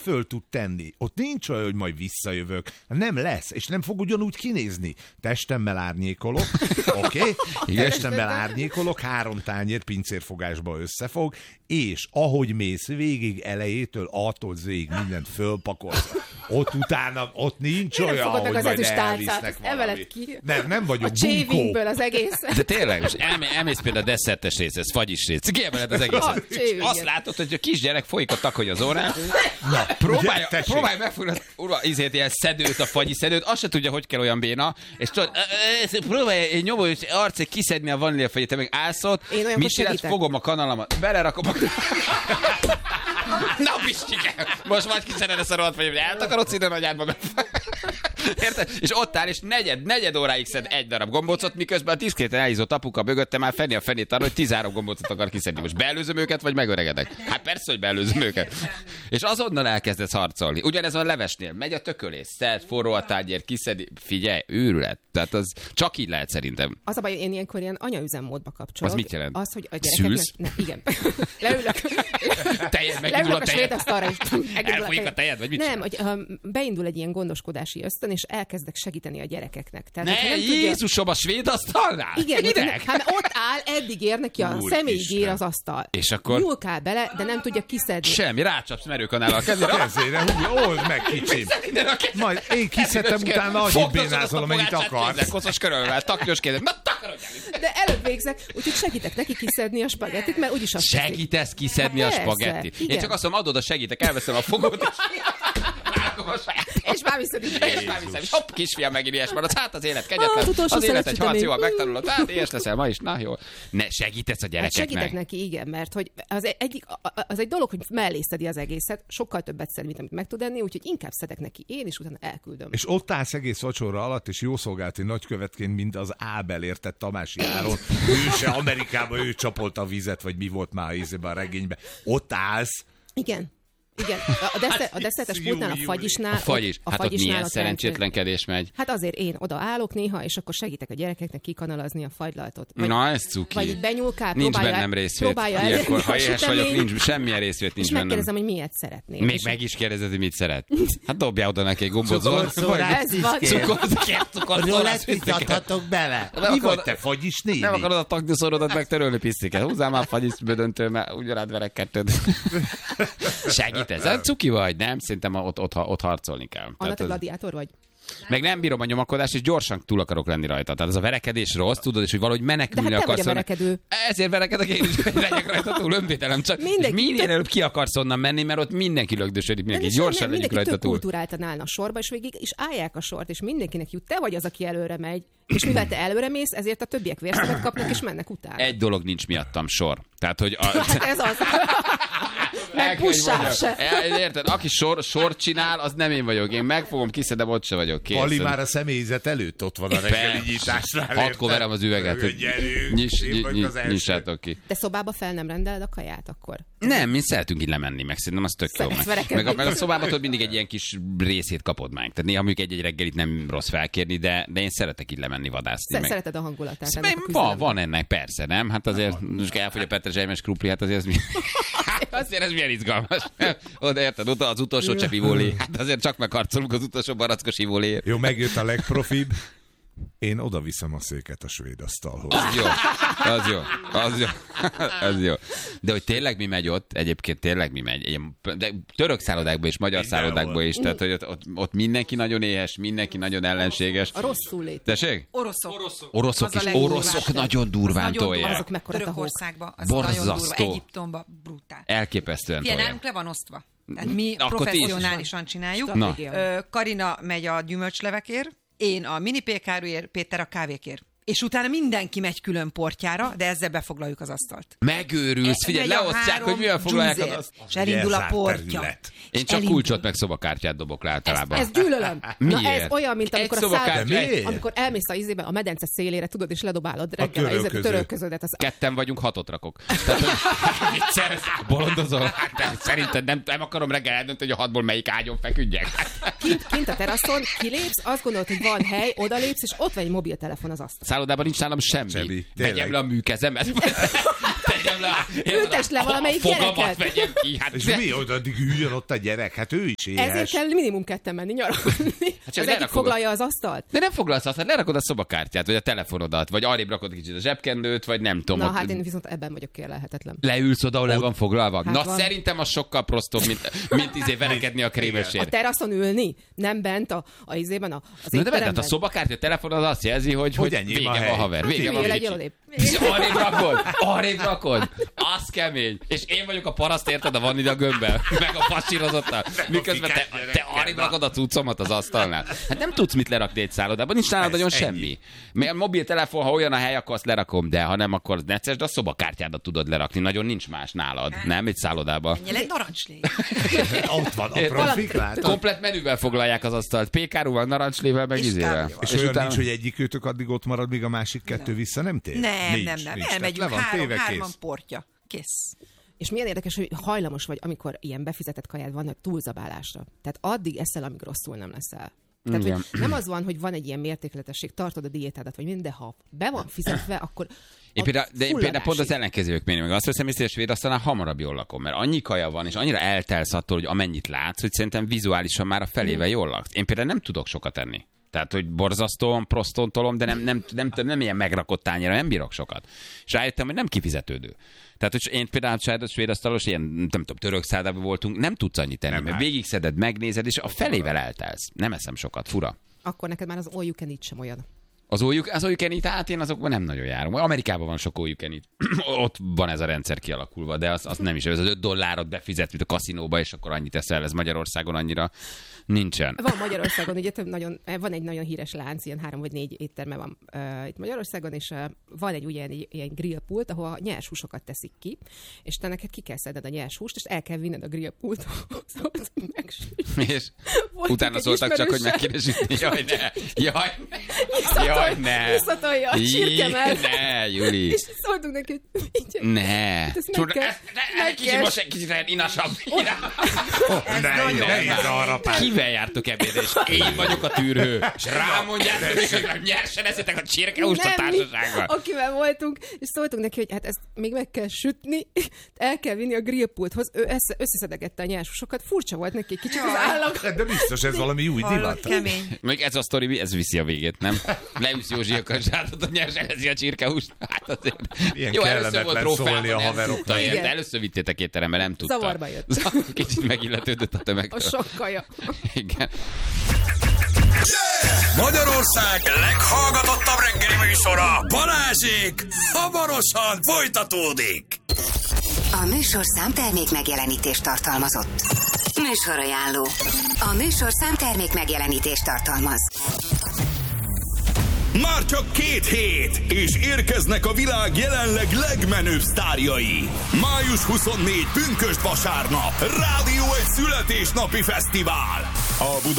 föl tud tenni. Ott nincs olyan, hogy majd visszajövök. Nem lesz, és nem fog ugyanúgy kinézni. Testemmel árnyékolok, oké? Testemmel árnyékolok, 3 tányér pincérfogásba összefog, és ahogy mész végig elejétől, attól végig mindent fölpakolsz. Ott utána, ott nincs olyan, hogy majd elvisznek valami. Nem vagyok bunkó. A csévingből az egész. De tényleg, most elmész például a desszertes rész, ez fagyis rész. Kiemeled az egészet. Azt látod, hogy a kisgyerek folyik a takony az órán. Na, próbálj megfogni ilyen szedőt, a fagyi szedőt, azt se tudja, hogy kell olyan béna, és tudod, próbálj egy nyomós arcét kiszedni a vaníliafagyit, te meg állsz ott, mit csinálsz, fogom a kanalamat, belerakom a... Na, Pistike! Most vagy kiszeded ezt a rohadt fagyit, eltakarodsz ide nagyádba, érted? És ott áll, és negyed óráig szed egy darab gombócot, miközben a diszkréten elhízott apuka mögötte már fenni a fenét arra, hogy 13 gombócot akar kiszedni. Most beelőzöm őket, vagy megöregedek? Hát persze, hogy beelőzöm őket. És azonnal elkezdesz harcolni. Ugyanez a levesnél. Megy a tökölés, szed, forró a tányér, kiszedi. Figyelj, őrület. Tehát az csak így lehet szerintem. Az a baj, én ilyenkor ilyen anyaüzemmódba kapcsolok. Az mit jelent? Az, hogy a gyerekeknek... Ne, igen. Leülök. Megindul a tejed. Elfolyik a tejed, vagy mit nem, hogy beindul egy ilyen gondoskodási ösztön, és elkezdek segíteni a gyerekeknek. Tehát, ne, Jézusom, a svéd asztalnál? Igen, hát ott áll, eddig ér neki a személyig ér az asztal. És akkor? Nyúlkál bele, de nem tudja kiszedni. Semmi, rácsapsz merőkanállal a kezére. A kezére, old meg, kicsim. Majd én kiszedtem, utána annyit bénázol, amennyit akarsz. Koszos körölvel, taknyos kézzel. Na, takarodj el! De előbb végzek, úgyhogy segítek neki kiszedni a spagettit, mert úgyis azt segítesz kiszedni a spagettit. Én csak azt mondom, adod a segítek, elveszem a fogót, és már viszed ide. És hopp, kisfiam, megint ilyes marad. Hát az élet kegyetlen. Az élet egy harc, jól megtanulod. Hát ilyes leszel ma is. Na jó. Ne, segítesz a gyerekeknek. Segítek neki, igen, mert hogy az egy dolog, hogy mellé szedi az egészet, sokkal többet szed, mint amit meg tud enni, úgyhogy inkább szedek neki én, és utána elküldöm. És ott állsz egész vacsora alatt, és jószolgálati nagykövetként, mint az Ábel, érted, Tamási Áron. Ő se Amerikában, ő csapolta a vizet, vagy mi volt már a regényben. Ott állsz. Igen. Igen, a desszertes pultnál, a fagyisnál... A fagyis. Hát ott milyen szerencsétlenkedés megy. Hát azért én oda állok néha, és akkor segítek a gyerekeknek kikanalazni a fagylaltot. Na, ez cuki. Vagy benyúlkál, nincs bennem részvét. Ilyenkor, ha éhes vagyok, nincs, semmilyen részvét nincs bennem. És megkérdezem, hogy miért szeretném. Még meg is kérdezed, hogy mit szeret. Hát dobjál oda neki egy gombot. Ez van. Cukorszórát vitathatok bele. Mi volt te fagyis néni? Nem akarod a taknyoszorodat megtörölni, pisztiket. Húzzál már fagyis bödöntő, mert ugyanád verek kettőd. Ez cuki vagy, nem? Szerintem ott harcolni kell. Anna, te gladiátor vagy? Meg nem bírom a nyomakodást, és gyorsan túl akarok lenni rajta. Tehát az a verekedés rossz, tudod, és hogy valahogy menekülni akarsz. De hát te vagy a verekedő. Ezért verekedek én is, hogy legyek rajta túl, önvédelem. Csak minél előbb ki akarsz onnan menni, mert ott mindenki lögdösödik, mindenki gyorsan legyünk rajta túl. Kultúráltan állna a sorba, és végig is állják a sort, és mindenkinek jut. Te vagy az, aki előre megy. És mivel te előre mész, ezért a többiek vérszemet kapnak, és mennek utána. Egy dolog nincs miattam, sor. Tehát, hogy... Hát ez az. Meg pussál se. Érted? Aki sort csinál, az nem én vagyok. Én megfogom, kiszedem, ott se vagyok. Pali már a személyzet előtt ott van a reggeli nyitásnál. 6-kor verem az üveget, hogy nyissátok ki. De szobába fel nem rendeled a kaját akkor? Nem, mi szeretünk így lemenni, meg szerintem az tök jó. Meg a szobában tudod, mindig egy ilyen kis részét kapod meg. Tehát néha mondjuk egy reggelit nem rossz felkérni, de én szeretek így lemenni vadászni. Szereted a hangulatát. Van ennek, persze, nem? Hát azért, most elfogy a petrezselymes krupli, hát azért ez milyen izgalmas. Oda érted, az utolsó csepp ivólé. Hát azért csak megharcolunk az utolsó barackos ivóléért. Jó, megjött a legprofibb. Én oda viszem a széket a svéd asztalhoz. Az jó. De hogy tényleg mi megy ott, egyébként tényleg mi megy. De török szállodákból és magyar szállodákból is, tehát hogy ott mindenki nagyon éhes, mindenki nagyon ellenséges. A rosszul lét. Tessék? Oroszok nagyon durván tolják. Azok mekkora Törökországban, az borzasztó. nagyon durva, Egyiptomban brutál. Elképesztően tolják. Nálunk le van osztva. Tehát mi professzionálisan csináljuk. Karina megy a gyümölcslevekért, én a mini pékáruért, Péter a kávékért. És utána mindenki megy külön portjára, de ezzel befoglaljuk az asztalt. Megőrülsz, figyelj, leosztják, hogy milyen foglalják az asztalt. És elindul a portja. Én csak kulcsot meg szobakártyát dobok le általában. Ez gyűlölöm. Miért? Na ez olyan, mint amikor elmész a medence szélére, tudod, és ledobálod reggel a törölköződet. Ketten vagyunk, 6-ot rakok. Viccelsz, bolondozol? Szerinted nem akarom reggel eldönteni, hogy a 6-ból melyik ágyon feküdjek. Kint a teraszon kilépsz, azt gondolod, hogy van hely, odalépsz, és ott van egy mobiltelefon az asztal. Szállodában nincs nálam semmi. Vegyem le a műkezemet. vegyem le. Ültess le valamelyik gyereket. gyereket. Vegyem ki. Hát és mi, hogy addig üljön ott a gyerek? Hát ő is éhes. Ezért kell minimum 2 menni nyaralni. Hát az egyik foglalja az asztalt. De nem foglalsz asztalt, lerakod a szobakártyát, vagy a telefonodat, vagy arrébb rakod kicsit a zsebkendőt, vagy nem tudom. Na hát én viszont ebben vagyok kérlelhetetlen. Leülsz oda, ahol le van foglalva. Hát na van. Szerintem az sokkal prostóbb, mint verekedni a krémesért. A teraszon ülni, nem bent az izében az Na de étteremben. a szobakártya, a telefon az azt jelzi, hogy vége van, haver. Vége van, arrébb rakod. Az kemény. És én vagyok a paraszt, érted, a vanilla gömbbel, meg a pasírozottal. Miközben te arrébb rakod a cuccomat az asztalnál. Hát nem tudsz mit lerakni egy szállodában, nincs nálad nagyon semmi. Mert a mobiltelefon, ha olyan a hely, akkor azt lerakom, de ha nem, akkor necces, de a szobakártyádat tudod lerakni. Nagyon nincs más nálad, nem? Egy szállodában. Menjél egy narancslév. Ott van a profikát. Komplet menüvel foglalják az asztalt. Pékárúval, narancslével, meg izével. És olyan nincs, hogy egyik őtök addig ott marad, míg a másik 2 vissza nem tér? Nem. Elmegyünk, 3 portja. Kész. És milyen érdekes, hogy hajlamos vagy, amikor ilyen befizetett kajád van, hogy túlzabálásra. Tehát addig eszel, amíg rosszul nem leszel. Tehát, hogy nem az van, hogy van egy ilyen mértékletesség, tartod a diétádat, vagy minden, de ha be van fizetve, akkor Én például pont az ellenkezők mérni, meg azt veszem észre, hogy svédasztalnál hamarabb jól lakom, mert annyi kaja van, és annyira eltelsz attól, hogy amennyit látsz, hogy szerintem vizuálisan már a felével jól laksz. Én például nem tudok sokat enni. Tehát, hogy borzasztóan prosztontolom, de nem ilyen megrakott tányéra, nem bírok sokat. És rájöttem, hogy nem kifizetődő. Tehát, hogy én például svédasztalos, ilyen, nem tudom, török szállodában voltunk, nem tudsz annyit tenni, mert végigszeded, megnézed, és a felével eltelsz. Nem eszem sokat, fura. Akkor neked már az all you can eat sem olyan. Az all you can eat, hát én azokban nem nagyon járom. Amerikában van sok all you can eat. Ott van ez a rendszer kialakulva, de az nem is. Ez az $5 befizet, mint a kaszinóba, és akkor annyit eszel, ez Magyarországon annyira nincsen. Van Magyarországon, ugye van egy nagyon híres lánc, ilyen 3 vagy 4 étterme van itt Magyarországon, és van egy ilyen grillpult, ahol nyers húsokat teszik ki, és te neked ki kell szedned a nyers húst, és el kell vinned a grillpulthoz, és utána szóltak csak, hogy meg kéne sütni. Jaj, ne! Visszatolja a csirkemet. Ne, Juli! És szóltunk neki, hogy ne! Kicsit inasabb. Kivel jártok ebédre, és én vagyok a tűrhő. És rámondjátok, hogy nyersen eszitek a csirkehúst a társaságban. Akivel voltunk, és szóltunk neki, hogy hát ezt még meg kell sütni, el kell vinni a grillpulthoz. Ő összeszedegette a nyershúsokat. Furcsa volt neki kicsit az állag. De biztos ez valami új divat. Kemény. Még ez a sztori, ez viszi a végét, nem? Leüszi Józsi a kazsátot, hogy nyersen eszi a csirkehúst. Hát azért. Ilyen jó, kellemetlen szólni a haveroknak. Először vittétek étterembe, nem tudta. Zavarba jött. Kicsit megilletődött a tömegtől. A sok kaja. Igen. Magyarország leghallgatottabb reggeli műsora, Balázsék, hamarosan folytatódik. A műsorszám termék megjelenítést tartalmazott. Műsorajánló. A műsorszám termék megjelenítést tartalmaz. Már csak 2 hét, és érkeznek a világ jelenleg legmenőbb sztárjai. Május 24 pünkösd vasárnap. Rádió egy születésnapi fesztivál. A